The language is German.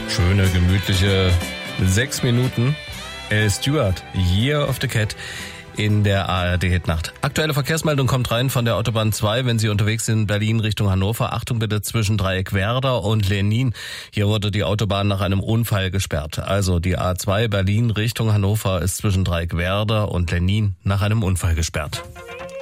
Schöne, gemütliche 6 Minuten. Al Stewart, Year of the Cat in der ARD-Hitnacht. Aktuelle Verkehrsmeldung kommt rein von der Autobahn 2, wenn Sie unterwegs sind, Berlin Richtung Hannover. Achtung bitte zwischen Dreieck-Werder und Lenin. Hier wurde die Autobahn nach einem Unfall gesperrt. Also die A2 Berlin Richtung Hannover ist zwischen Dreieck-Werder und Lenin nach einem Unfall gesperrt.